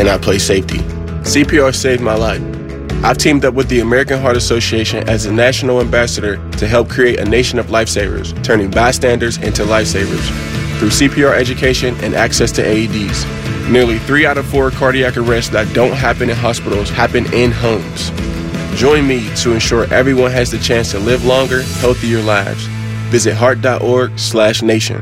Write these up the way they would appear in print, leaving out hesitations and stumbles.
and I play safety. CPR saved my life. I've teamed up with the American Heart Association as a national ambassador to help create a nation of lifesavers, turning bystanders into lifesavers through CPR education and access to AEDs. Nearly 3 out of 4 cardiac arrests that don't happen in hospitals happen in homes. Join me to ensure everyone has the chance to live longer, healthier lives. Visit heart.org/nation.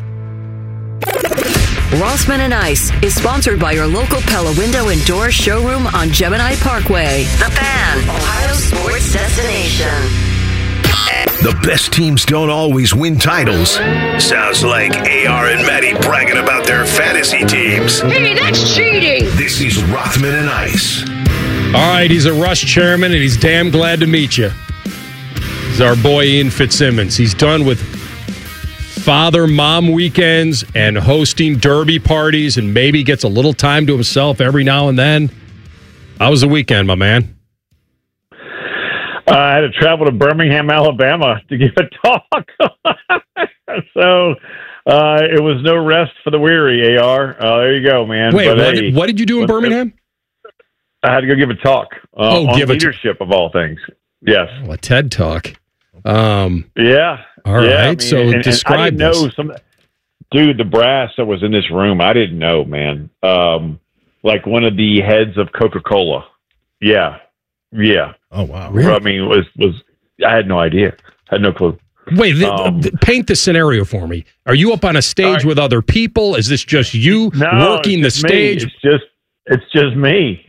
Rossman and Ice is sponsored by your local Pella Window and Door showroom on Gemini Parkway. The Fan, Ohio sports destination. The best teams don't always win titles. Sounds like AR and Maddie bragging about their fantasy teams. Hey, that's cheating! This is Rothman and Ice. All right, he's a Rush chairman, and he's damn glad to meet you. He's our boy Ian Fitzsimmons. He's done with father-mom weekends and hosting derby parties, and maybe gets a little time to himself every now and then. How was the weekend, my man? I had to travel to Birmingham, Alabama to give a talk. So it was no rest for the weary, AR. There you go, man. Wait, what did you do in Birmingham? I had to go give a talk on leadership, of all things. Yes. Oh, a TED Talk. Yeah. All right. So describe I didn't know dude, the brass that was in this room, I didn't know, man. Like one of the heads of Coca-Cola. Yeah. Yeah. Oh, wow. Really? I mean, I had no idea. I had no clue. Wait, paint the scenario for me. Are you up on a stage with other people? Is this just you working the stage? It's just me.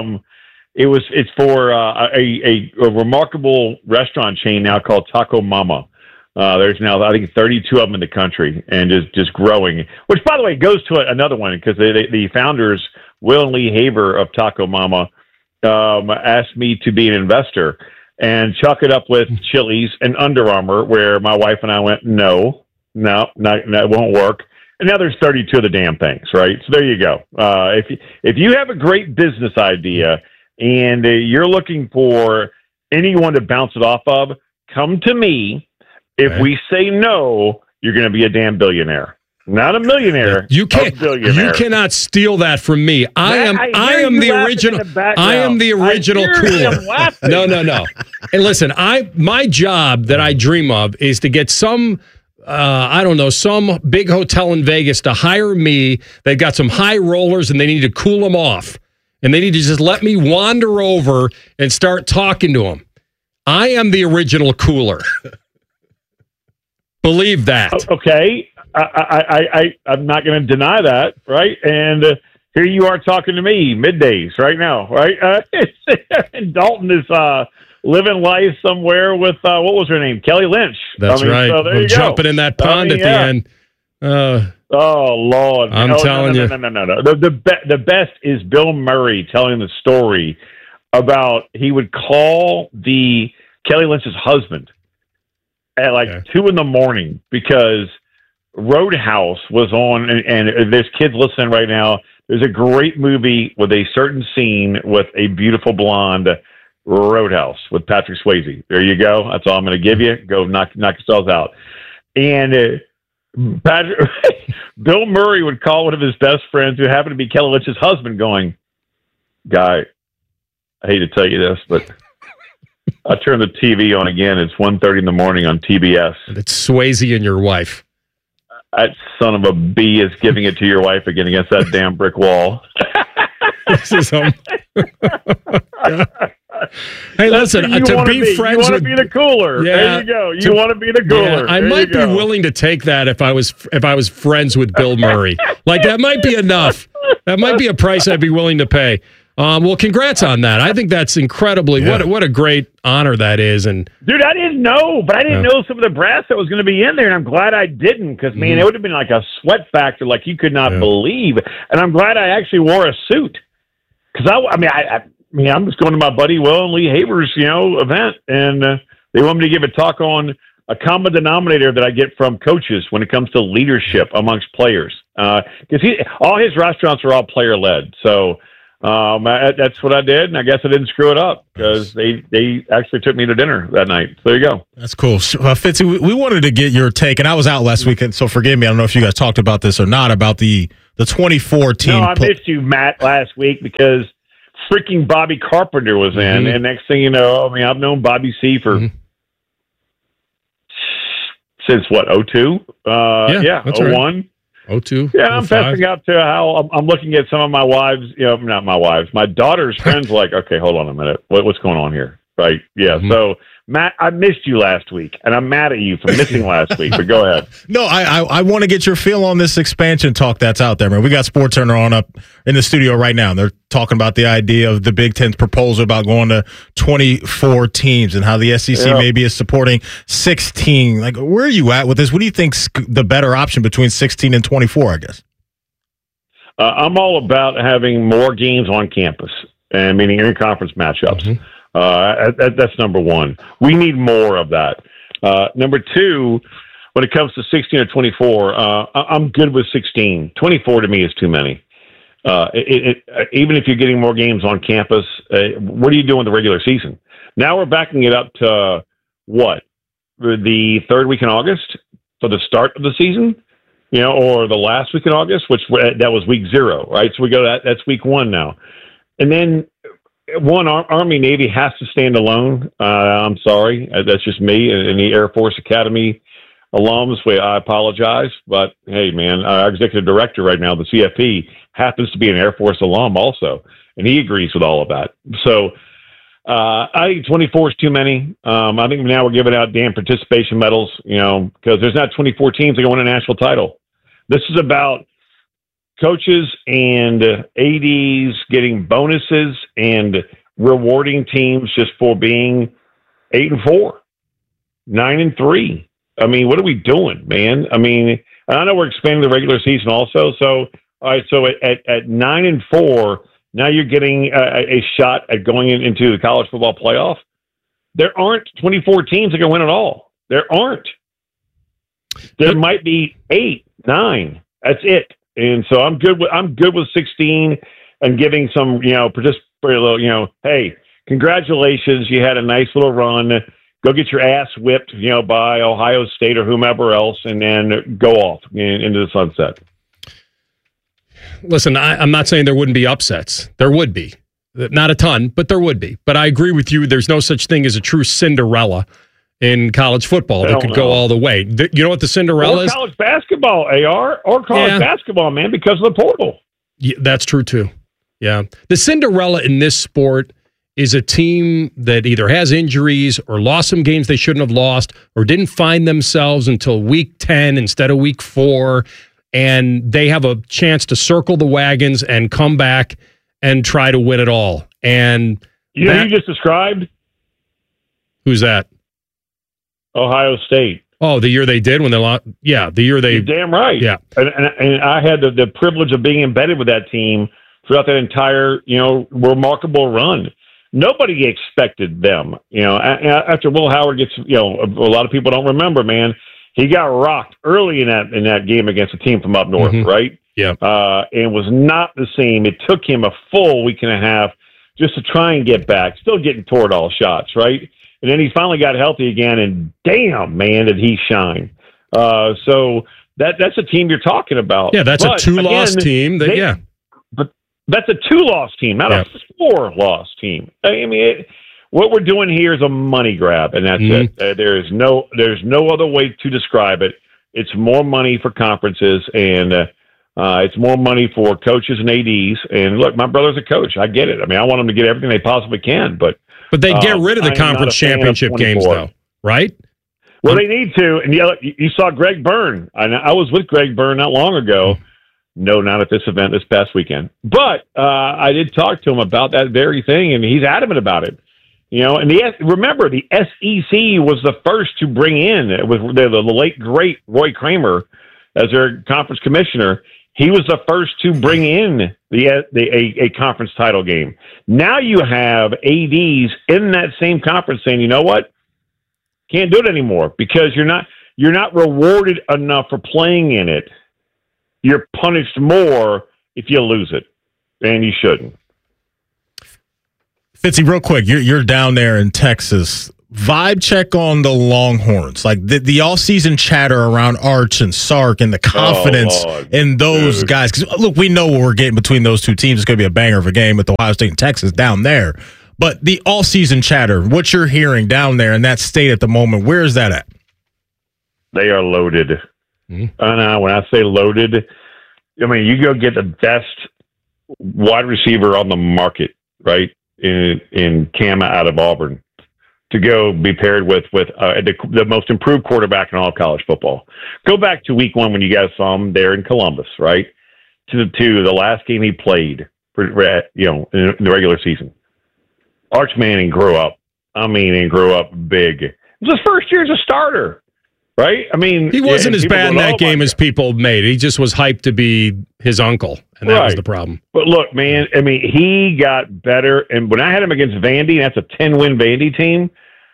It's for a remarkable restaurant chain now called Taco Mama. There's now, I think, 32 of them in the country, and just growing. Which, by the way, goes to another one, because the founders, Will and Lee Haber of Taco Mama, asked me to be an investor and chalk it up with Chili's and Under Armour, where my wife and I went, no, it won't work. And now there's 32 of the damn things, right? So there you go. If you have a great business idea and you're looking for anyone to bounce it off of, come to me. If we say no, you're going to be a damn billionaire. Not a millionaire. You cannot steal that from me. I am the original. I am the original cooler. No. And listen, my job that I dream of is to get some some big hotel in Vegas to hire me. They've got some high rollers and they need to cool them off. And they need to just let me wander over and start talking to them. I am the original cooler. Believe that. Okay. I'm not going to deny that, right? And here you are talking to me middays right now, right? Dalton is living life somewhere with, what was her name? Kelly Lynch. That's right. So there you jumping in that pond at the end. Oh, Lord. I'm telling you. No. The best is Bill Murray telling the story about he would call Kelly Lynch's husband at 2 a.m. because Roadhouse was on, and there's kids listening right now. There's a great movie with a certain scene with a beautiful blonde, Roadhouse, with Patrick Swayze. There you go. That's all I'm going to give you. Go knock yourselves out. And Bill Murray would call one of his best friends, who happened to be Kelly Lynch's husband, going, "Guy, I hate to tell you this, but I turned the TV on again. It's 1:30 in the morning on TBS. And it's Swayze and your wife. That son of a B is giving it to your wife again against that damn brick wall." This is Hey, listen, to be friends with... You want to be the cooler. Yeah, there you go. You want to be the cooler. Yeah, I might be willing to take that if I was friends with Bill Murray. That might be enough. That might be a price I'd be willing to pay. Well, congrats on that. I think that's incredibly what a great honor that is. And dude, I didn't know, but I didn't know some of the brass that was going to be in there, and I'm glad I didn't, because man, it would have been like a sweat factor like you could not believe. And I'm glad I actually wore a suit, because I'm just going to my buddy Will and Lee Haber's event, and they want me to give a talk on a common denominator that I get from coaches when it comes to leadership amongst players, because all his restaurants are all player led. So That's what I did, and I guess I didn't screw it up because they actually took me to dinner that night. So there you go. That's cool. Fitzy, we wanted to get your take, and I was out last weekend, so forgive me. I don't know if you guys talked about this or not, about the 24 team. No, I missed you, Matt, last week because freaking Bobby Carpenter was in, and next thing you know, I've known Bobby C for since what, 02? Yeah, 01. Right. 02. Yeah, I'm fessing up to how I'm looking at some of my wives, not my wives, my daughter's friends like, okay, hold on a minute. What's going on here? Right. Yeah. So, Matt, I missed you last week, and I'm mad at you for missing last week, but go ahead. No, I want to get your feel on this expansion talk that's out there, man. We got SportsCenter on up in the studio right now. They're talking about the idea of the Big Ten's proposal about going to 24 teams and how the SEC maybe is supporting 16. Like, where are you at with this? What do you think's the better option between 16 and 24, I guess? I'm all about having more games on campus, and meaning in-conference matchups. That's number one. We need more of that. Number two, when it comes to 16 or 24, I'm good with 16. 24 to me is too many. Even if you're getting more games on campus, what are you doing the regular season? Now we're backing it up to what? The third week in August for the start of the season, or the last week in August, which that was week 0, right? So we go that's week 1 now. And then Army Navy has to stand alone. I'm sorry. That's just me and the Air Force Academy alums. I apologize. But, hey, man, our executive director right now, the CFP, happens to be an Air Force alum also, and he agrees with all of that. So I think 24 is too many. I think now we're giving out damn participation medals, because there's not 24 teams that can win a national title. This is about coaches and ADs getting bonuses and rewarding teams just for being 8-4, 9-3. I mean, what are we doing, man? I mean, I know we're expanding the regular season also. So, all right, so at 9-4, now you're getting a shot at going into the college football playoff. There aren't 24 teams that can win it all. There aren't. There might be 8, 9. That's it. And so I'm good with 16 and giving some, hey, congratulations. You had a nice little run. Go get your ass whipped, by Ohio State or whomever else, and then go off into the sunset. Listen, I'm not saying there wouldn't be upsets. There would be. Not a ton, but there would be. But I agree with you. There's no such thing as a true Cinderella in college football that could go all the way. You know what the Cinderella is? Or college basketball, AR, or college basketball, man, because of the portal. Yeah, that's true, too. Yeah. The Cinderella in this sport is a team that either has injuries or lost some games they shouldn't have lost or didn't find themselves until week 10 instead of week 4, and they have a chance to circle the wagons and come back and try to win it all. And you just described? Who's that? Ohio State. Oh, the year they did when they lost. Yeah, the year they. You're damn right. Yeah, and I had the privilege of being embedded with that team throughout that entire remarkable run. Nobody expected them. After Will Howard gets a lot of people don't remember, man. He got rocked early in that game against a team from up north, right? Yeah, and was not the same. It took him a full week and a half just to try and get back. Still getting toward all shots, right? And then he finally got healthy again, and damn, man, did he shine. So that's a team you're talking about. Yeah, that's a 2-loss team. But that's a 2-loss team, not a 4-loss team. I mean, what we're doing here is a money grab, and that's it. There's no other way to describe it. It's more money for conferences, and it's more money for coaches and ADs. And look, my brother's a coach. I get it. I mean, I want them to get everything they possibly can, but they get rid of the conference championship games, though, right? Well, they need to. And you saw Greg Byrne. I was with Greg Byrne not long ago. No, not at this event this past weekend. But I did talk to him about that very thing, and he's adamant about it. And remember, the SEC was the first to bring in, it was the late, great Roy Kramer as their conference commissioner. He was the first to bring in a conference title game. Now you have ADs in that same conference saying, you know what? Can't do it anymore because you're not rewarded enough for playing in it. You're punished more if you lose it, and you shouldn't. Fitzy, real quick, you're down there in Texas. Vibe check on the Longhorns, like the all-season chatter around Arch and Sark and the confidence in those guys. Because look, we know what we're getting between those two teams. It's going to be a banger of a game with Ohio State and Texas down there. But the all-season chatter, what you're hearing down there in that state at the moment, where is that at? They are loaded. When I say loaded, I mean you go get the best wide receiver on the market, right? In Cam out of Auburn, to go be paired with the most improved quarterback in all of college football. Go back to week 1 when you guys saw him there in Columbus, right? To the last game he played, in the regular season. Arch Manning grew up. And grew up big. It was his first year as a starter, right? I mean, he wasn't as bad in that game as people made. He just was hyped to be his uncle, and that was the problem. But look, man, I mean, he got better. And when I had him against Vandy, that's a 10-win Vandy team.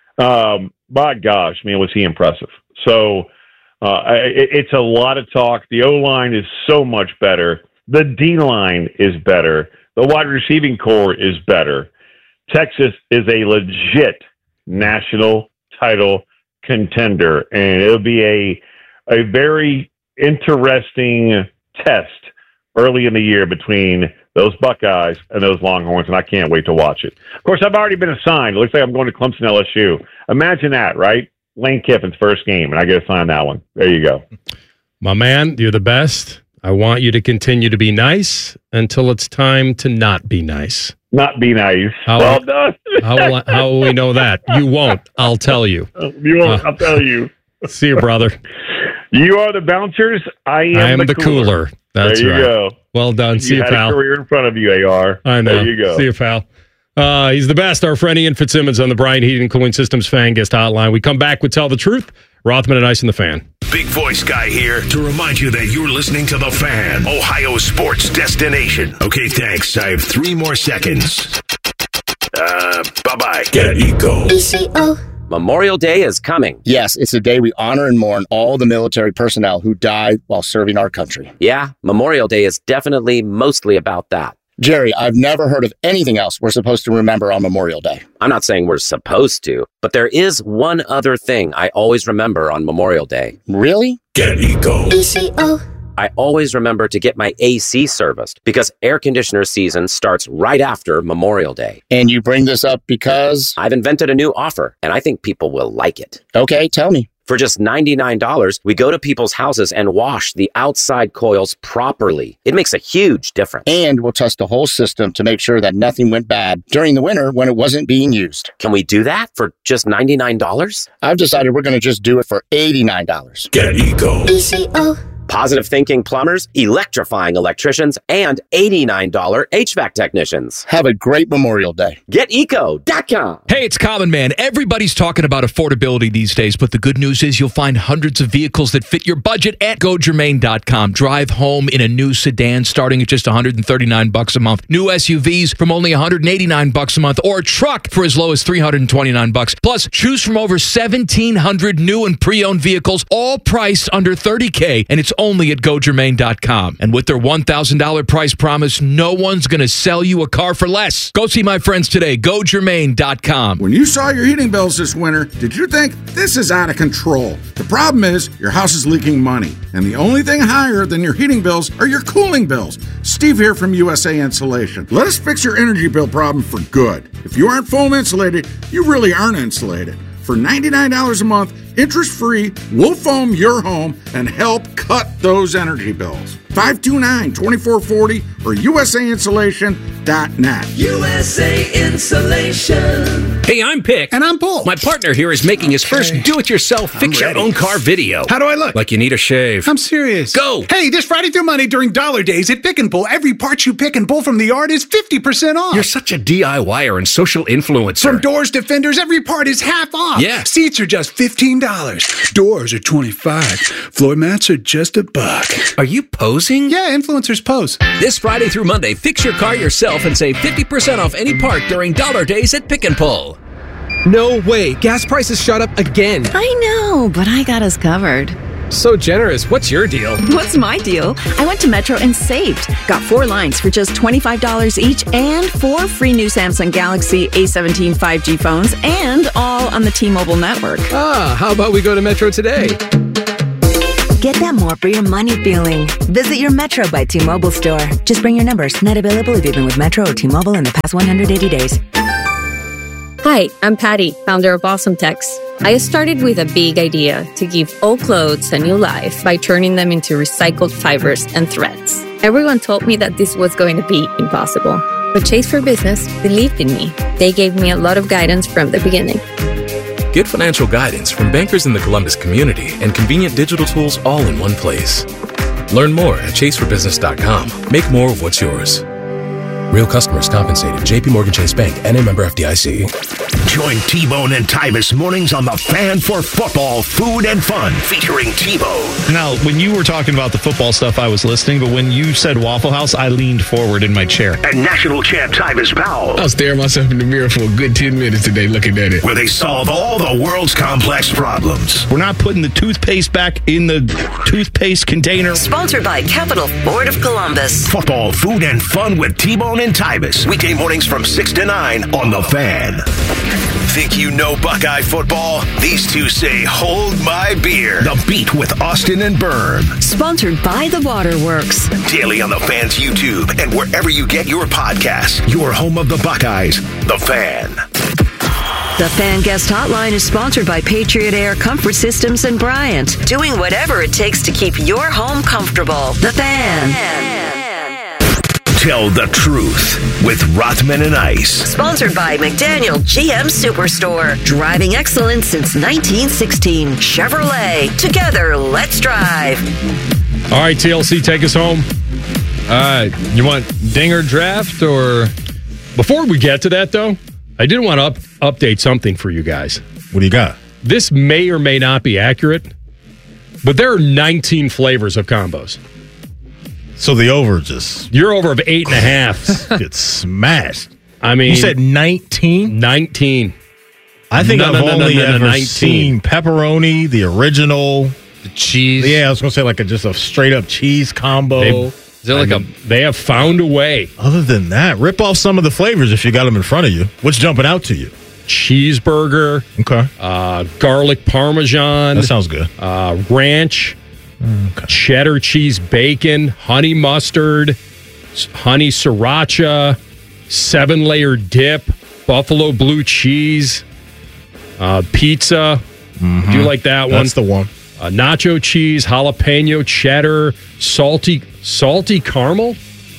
My gosh, man, was he impressive. So it's a lot of talk. The O-line is so much better. The D-line is better. The wide receiving core is better. Texas is a legit national title contender, and it'll be a very interesting test early in the year between those Buckeyes and those Longhorns, and I can't wait to watch it. Of course, I've already been assigned. It looks like I'm going to Clemson LSU. Imagine that, right? Lane Kiffin's first game, and I get assigned that one. There you go. My man, you're the best. I want you to continue to be nice until it's time to not be nice. Not be nice. Well done. How will we know that? You won't. I'll tell you. You won't. I'll tell you. See you, brother. You are the bouncers. I am the cooler. That's there you go. Well done. See you, pal. You had a career in front of you, AR. I know. There you go. See you, pal. He's the best. Our friend Ian Fitzsimmons on the Bryant Heating and Cooling Systems Fan Guest Hotline. We come back with Tell the Truth. Rothman and Ice and the Fan. Big voice guy here to remind you that you're listening to The Fan, Ohio sports destination. Okay, thanks. I have 3 more seconds. Bye-bye. Get ECO. ECO. Memorial Day is coming. Yes, it's a day we honor and mourn all the military personnel who died while serving our country. Yeah, Memorial Day is definitely mostly about that. Jerry, I've never heard of anything else we're supposed to remember on Memorial Day. I'm not saying we're supposed to, but there is one other thing I always remember on Memorial Day. Really? Get ECO. ECO. I always remember to get my AC serviced because air conditioner season starts right after Memorial Day. And you bring this up because? I've invented a new offer, and I think people will like it. Okay, tell me. For just $99, we go to people's houses and wash the outside coils properly. It makes a huge difference. And we'll test the whole system to make sure that nothing went bad during the winter when it wasn't being used. Can we do that for just $99? I've decided we're going to just do it for $89. Get ECO. ECO. Positive thinking plumbers, electrifying electricians, and $89 HVAC technicians. Have a great Memorial Day. GetEco.com. Hey, it's Common Man. Everybody's talking about affordability these days, but the good news is you'll find hundreds of vehicles that fit your budget at GoGermain.com. Drive home in a new sedan starting at just $139 a month. New SUVs from only $189 a month, or a truck for as low as $329. Plus, choose from over 1,700 new and pre-owned vehicles, all priced under $30K, and it's only at GoGermain.com. And with their $1,000 price promise, no one's going to sell you a car for less. Go see my friends today. GoGermain.com. When you saw your heating bills this winter, did you think this is out of control? The problem is your house is leaking money. And the only thing higher than your heating bills are your cooling bills. Steve here from USA Insulation. Let us fix your energy bill problem for good. If you aren't foam insulated, you really aren't insulated. For $99 a month, interest-free, we'll foam your home and help cut those energy bills. 529-2440 or USAinsulation.net. USA Insulation. Hey, I'm Pick. And I'm Paul. My partner here is making his first do-it-yourself fix-your-own-car video. How do I look? Like you need a shave. I'm serious. Go! Hey, this Friday through Monday during Dollar Days at Pick and Pull, every part you pick and pull from the yard is 50% off. You're such a DIYer and social influencer. From doors to fenders, every part is half off. Yeah. Seats are just $15. Doors are $25. Floor mats are just $1. Are you posing? Yeah, influencers pose. This Friday through Monday, fix your car yourself and save 50% off any part during Dollar Days at Pick and Pull. No way. Gas prices shot up again. I know, but I got us covered. So generous. What's your deal? What's my deal? I went to Metro and saved. Got 4 lines for just $25 each and 4 free new Samsung Galaxy A17 5G phones, and all on the T-Mobile network. How about we go to Metro today? Get that more for your money feeling. Visit your Metro by T-Mobile store. Just bring your numbers. Not available if you've been with Metro or T-Mobile in the past 180 days. Hi, I'm Patty, founder of Awesome Tex. I started with a big idea to give old clothes a new life by turning them into recycled fibers and threads. Everyone told me that this was going to be impossible. But Chase for Business believed in me. They gave me a lot of guidance from the beginning. Get financial guidance from bankers in the Columbus community and convenient digital tools all in one place. Learn more at chaseforbusiness.com. Make more of what's yours. Real customers compensated. JP Morgan Chase Bank, N.A. member FDIC. Join T-Bone and Tyvus mornings on The Fan for football, food, and fun, featuring T-Bone. Now, when you were talking about the football stuff, I was listening, but when you said Waffle House, I leaned forward in my chair. And national champ Tyvus Powell. I was staring myself in the mirror for a good 10 minutes today looking at it. Where they solve all the world's complex problems. We're not putting the toothpaste back in the toothpaste container. Sponsored by Capital Ford of Columbus. Football, food, and fun with T-Bone and Tyvus. Weekday mornings from 6 to 9 on The Fan. Think you know Buckeye football? These two say, hold my beer. The Beat with Austin and Berm. Sponsored by The Waterworks. Daily on The Fan's YouTube and wherever you get your podcasts. Your home of the Buckeyes, The Fan. The Fan Guest Hotline is sponsored by Patriot Air Comfort Systems and Bryant. Doing whatever it takes to keep your home comfortable. The Fan. Tell the truth with Rothman and Ice. Sponsored by McDaniel GM Superstore. Driving excellence since 1916. Chevrolet. Together, let's drive. All right, TLC, take us home. You want dinger draft or... Before we get to that, though, I did want to update something for you guys. What do you got? This may or may not be accurate, but there are 19 flavors of combos. So the over just... Your over of 8.5. Gets smashed. I mean... You said 19? 19. I think I've only ever seen pepperoni, the original... The cheese. Yeah, I was going to say like just a straight-up cheese combo. They have found a way. Other than that, rip off some of the flavors if you got them in front of you. What's jumping out to you? Cheeseburger. Okay. Garlic parmesan. That sounds good. Ranch. Okay. Cheddar cheese bacon, honey mustard, honey sriracha, 7-layer dip, buffalo blue cheese, pizza. Mm-hmm. Do you like that one? That's the one. Nacho cheese, jalapeno cheddar, salty caramel.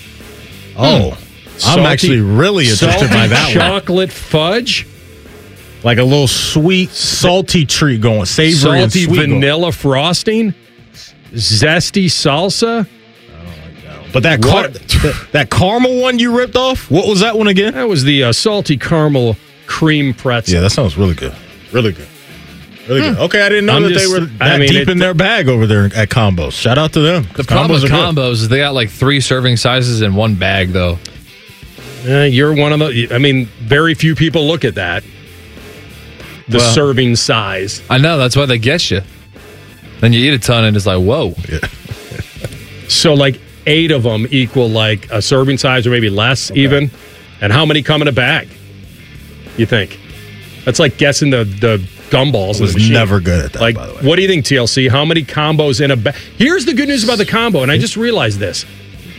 Oh, I'm actually really interested by that one. Chocolate fudge. Like a little sweet, salty treat going. Savory salty and sweet vanilla frosting. Zesty salsa. I don't like that one. But that caramel one you ripped off, what was that one again? That was the salty caramel cream pretzel. Yeah, that sounds really good. Really good. Really good. Okay, I didn't know that they were that deep in their bag over there at Combos. Shout out to them. The problem with Combos is they got like 3 serving sizes in one bag, though. You're one of the... I mean, very few people look at that. The serving size. I know, that's why they get you. Then you eat a ton and it's like, whoa. Yeah. So like 8 of them equal like a serving size or maybe less even. And how many come in a bag, you think? That's like guessing the gumballs. I was never good at that, by the way. What do you think, TLC? How many combos in a bag? Here's the good news about the combo, and I just realized this.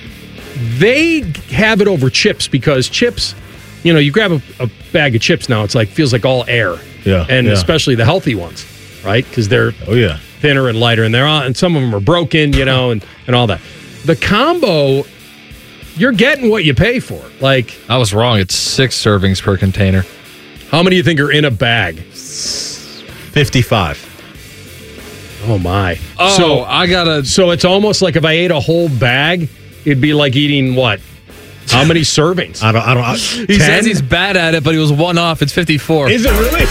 They have it over chips because chips, you grab a bag of chips now, it's like feels like all air. Yeah. And especially the healthy ones, right? Because they're thinner and lighter, and some of them are broken, and all that. The combo, you're getting what you pay for. Like, I was wrong. It's 6 servings per container. How many do you think are in a bag? 55. Oh my! Oh, So it's almost like if I ate a whole bag, it'd be like eating what? How many servings? I don't. He says he's bad at it, but he was 1 off. It's 54. Is it really?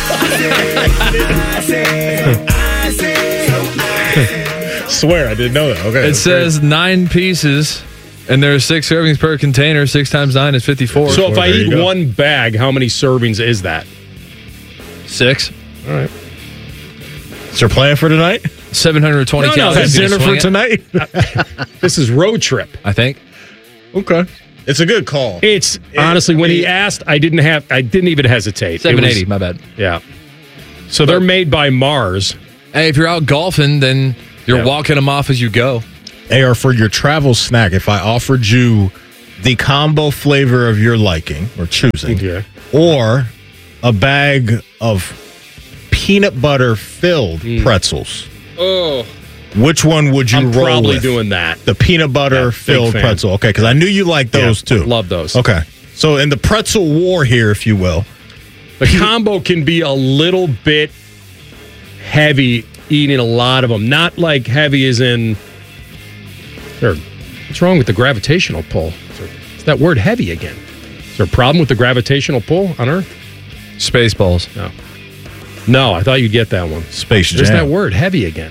Swear, I didn't know that. Okay. It says 9 pieces, and there's 6 servings per container. 6 times 9 is 54. So if I eat one bag, how many servings is that? 6. All right. Is there a plan for tonight? 720 calories. Is that dinner for tonight? This is road trip. I think. Okay. It's a good call. It's honestly, when he asked, I didn't even hesitate. 780, my bad. Yeah. So they're made by Mars. Hey, if you're out golfing, then you're walking them off as you go. Hey, or for your travel snack, if I offered you the combo flavor of your liking or choosing, or a bag of peanut butter filled pretzels. Oh. Which one would you roll with? I'm probably doing that. The peanut butter filled pretzel. Okay, because I knew you liked those too. Love those. Okay. So in the pretzel war here, if you will. The combo can be a little bit heavy eating a lot of them. Not like heavy as in... What's wrong with the gravitational pull? It's that word heavy again. Is there a problem with the gravitational pull on Earth? Spaceballs. No, I thought you'd get that one. Space Jam. There's that word, heavy again.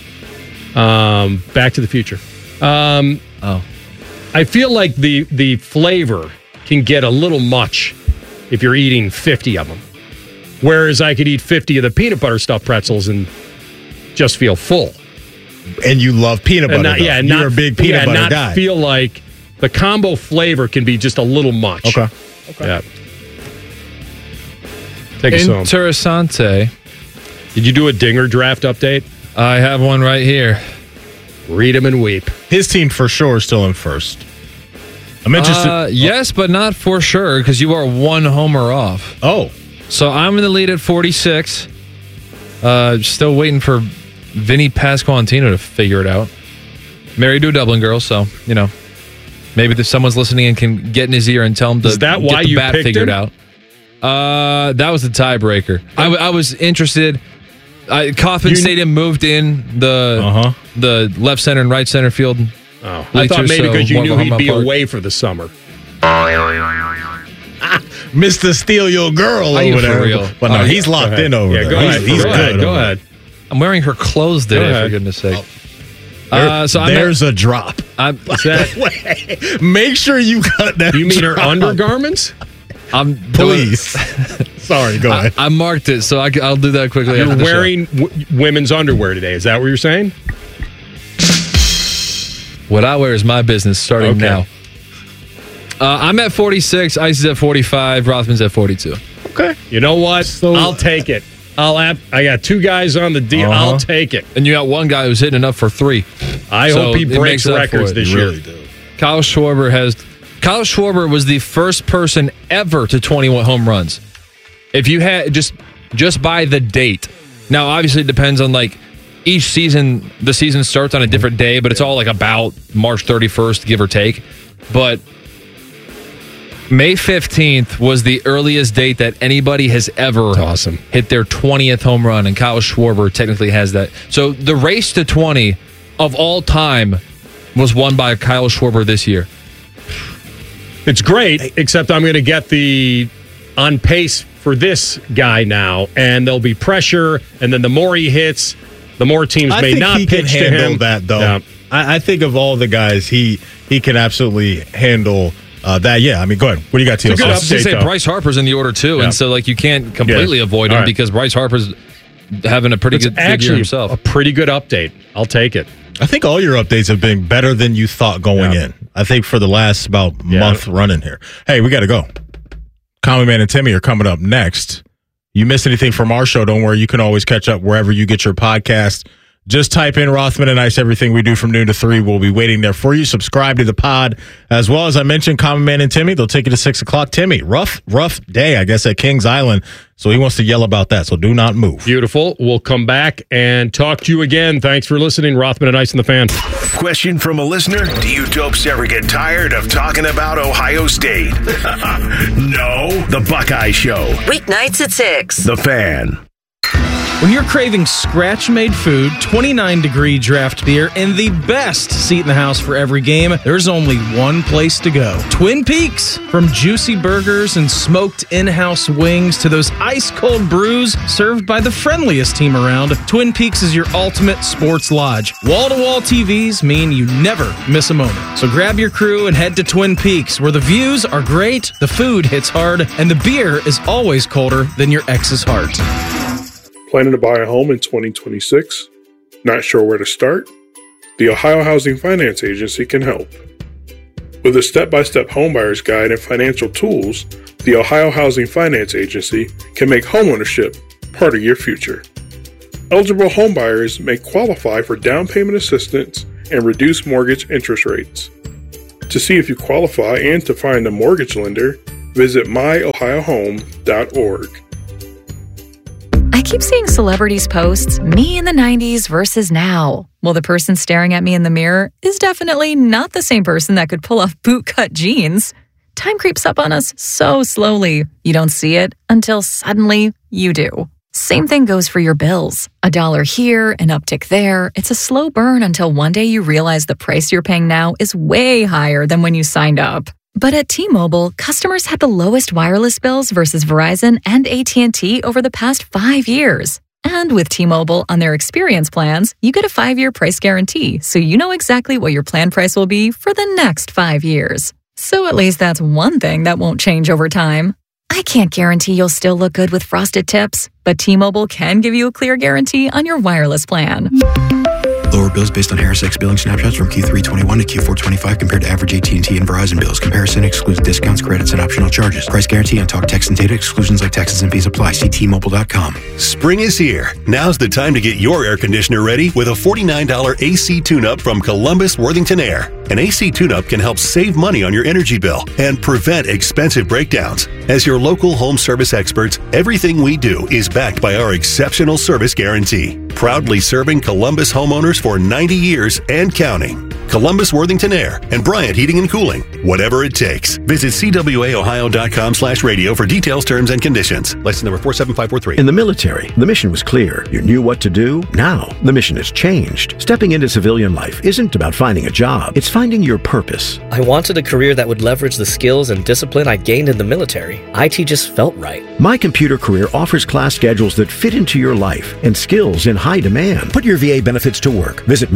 Back to the Future. I feel like the flavor can get a little much if you're eating 50 of them. Whereas I could eat 50 of the peanut butter stuffed pretzels and just feel full. And you love peanut butter. You're a big peanut butter guy. Feel like the combo flavor can be just a little much. Okay. Yeah. Take us home. Interessante. Did you do a Dinger draft update? I have one right here. Read him and weep. His team for sure is still in first. I'm interested. Yes, but not for sure because you are one homer off. Oh. So I'm in the lead at 46. Still waiting for Vinny Pasquantino to figure it out. Married to a Dublin girl, so, maybe someone's listening and can get in his ear and tell him to Is that get why the you bat picked figured him? out. That was the tiebreaker. I was interested. Kauffman Stadium moved in the left center and right center field. Oh, I thought maybe because you knew he'd be away for the summer. Mr. Steal Your Girl over there. Real? But no, he's locked in over there. Go ahead. He's good. Go ahead. I'm wearing her clothes today, for goodness sake. There's a drop. Make sure you cut that. You mean her drop. undergarments? Please. Sorry, go ahead. I marked it, so I'll do that quickly. You're wearing women's underwear today. Is that what you're saying? What I wear is my business starting now. I'm at 46. Ice is at 45. Rothman's at 42. Okay. You know what? I'll take it. I got two guys on the deal. I'll take it. And you got one guy who's hitting enough for 3. I hope he breaks records this year. Really do. Kyle Schwarber was the first person ever to 21 home runs. If you had just by the date. Now, obviously, it depends on each season. The season starts on a different day, but it's all about March 31st, give or take. But May 15th was the earliest date that anybody has ever hit their 20th home run, and Kyle Schwarber technically has that. So the race to 20 of all time was won by Kyle Schwarber this year. It's great, except I'm going to get the on pace for this guy now, and there'll be pressure, and then the more he hits, the more teams may not pitch to him. That though. Yeah. I think of all the guys, he can absolutely handle that. Yeah, I mean, go ahead. What do you got, Teal? I was going to say Bryce Harper's in the order too, and so you can't completely avoid him because Bryce Harper's having a pretty good year himself. A pretty good update. I'll take it. I think all your updates have been better than you thought going in. I think for the last about month running here. Hey, we got to go. Common Man and Timmy are coming up next. You missed anything from our show, don't worry. You can always catch up wherever you get your podcast. Just type in Rothman and Ice. Everything we do from noon to 3. We'll be waiting there for you. Subscribe to the pod. As well as I mentioned, Common Man and Timmy, they'll take you to 6 o'clock. Timmy, rough day, I guess, at Kings Island. So he wants to yell about that. So do not move. Beautiful. We'll come back and talk to you again. Thanks for listening. Rothman and Ice and the Fan. Question from a listener. Do you dopes ever get tired of talking about Ohio State? No. The Buckeye Show. Weeknights at 6. The Fan. When you're craving scratch-made food, 29-degree draft beer, and the best seat in the house for every game, there's only one place to go. Twin Peaks. From juicy burgers and smoked in-house wings to those ice-cold brews served by the friendliest team around, Twin Peaks is your ultimate sports lodge. Wall-to-wall TVs mean you never miss a moment. So grab your crew and head to Twin Peaks, where the views are great, the food hits hard, and the beer is always colder than your ex's heart. Planning to buy a home in 2026? Not sure where to start? The Ohio Housing Finance Agency can help. With a step-by-step homebuyer's guide and financial tools, the Ohio Housing Finance Agency can make homeownership part of your future. Eligible homebuyers may qualify for down payment assistance and reduced mortgage interest rates. To see if you qualify and to find a mortgage lender, visit myohiohome.org. I keep seeing celebrities posts, me in the 90s versus now. Well, the person staring at me in the mirror is definitely not the same person that could pull off bootcut jeans. Time creeps up on us so slowly. You don't see it until suddenly you do. Same thing goes for your bills. $1 here, an uptick there. It's a slow burn until one day you realize the price you're paying now is way higher than when you signed up. But at T-Mobile, customers had the lowest wireless bills versus Verizon and AT&T over the past 5 years. And with T-Mobile on their experience plans, you get a 5-year price guarantee, so you know exactly what your plan price will be for the next 5 years. So at least that's one thing that won't change over time. I can't guarantee you'll still look good with frosted tips, but T-Mobile can give you a clear guarantee on your wireless plan. Lower bills based on HarrisX billing snapshots from Q3 21 to Q4 25 compared to average AT&T and Verizon bills. Comparison excludes discounts, credits, and optional charges. Price guarantee on talk, text, and data. Exclusions like taxes and fees apply. See T-Mobile.com. Spring is here. Now's the time to get your air conditioner ready with a $49 AC tune-up from Columbus Worthington Air. An AC tune-up can help save money on your energy bill and prevent expensive breakdowns. As your local home service experts, everything we do is backed by our exceptional service guarantee. Proudly serving Columbus homeowners for 90 years and counting. Columbus Worthington Air and Bryant Heating and Cooling. Whatever it takes. Visit cwaohio.com/radio for details, terms, and conditions. License number 47543. In the military, the mission was clear. You knew what to do. Now, the mission has changed. Stepping into civilian life isn't about finding a job. It's finding your purpose. I wanted a career that would leverage the skills and discipline I gained in the military. IT just felt right. My Computer Career offers class schedules that fit into your life and skills in high demand. Put your VA benefits to work. Visit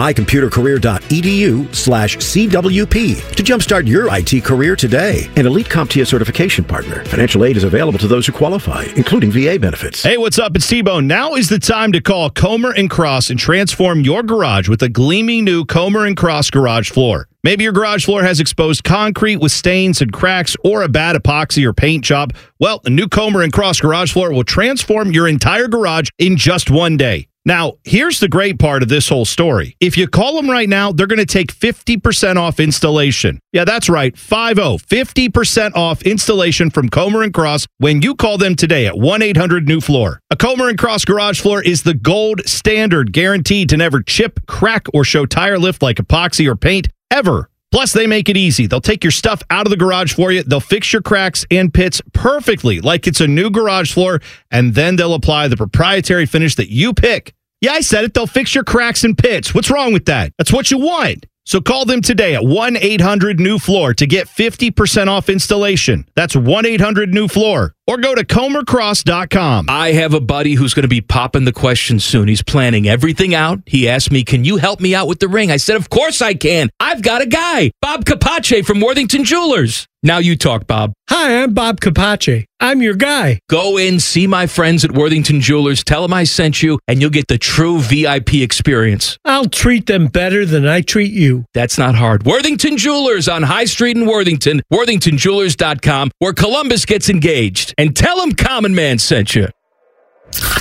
mycomputercareer.edu/CWP to jumpstart your IT career today. An elite CompTIA certification partner. Financial aid is available to those who qualify, including VA benefits. Hey, what's up? It's T-Bone. Now is the time to call Comer & Cross and transform your garage with a gleaming new Comer & Cross garage floor. Maybe your garage floor has exposed concrete with stains and cracks or a bad epoxy or paint job. Well, a new Comer & Cross garage floor will transform your entire garage in just one day. Now, here's the great part of this whole story. If you call them right now, they're going to take 50% off installation. Yeah, that's right, 50% off installation from Comer & Cross when you call them today at 1-800-NEW-FLOOR. A Comer & Cross garage floor is the gold standard, guaranteed to never chip, crack, or show tire lift like epoxy or paint, ever. Plus, they make it easy. They'll take your stuff out of the garage for you. They'll fix your cracks and pits perfectly, like it's a new garage floor, and then they'll apply the proprietary finish that you pick. Yeah, I said it. They'll fix your cracks and pits. What's wrong with that? That's what you want. So call them today at 1-800-NEW-FLOOR to get 50% off installation. That's 1-800-NEW-FLOOR. Or go to comercross.com. I have a buddy who's going to be popping the question soon. He's planning everything out. He asked me, can you help me out with the ring? I said, of course I can. I've got a guy, Bob Capace from Worthington Jewelers. Now you talk, Bob. Hi, I'm Bob Capace. I'm your guy. Go in, see my friends at Worthington Jewelers. Tell them I sent you, and you'll get the true VIP experience. I'll treat them better than I treat you. That's not hard. Worthington Jewelers on High Street in Worthington. WorthingtonJewelers.com, where Columbus gets engaged. And tell them Common Man sent you.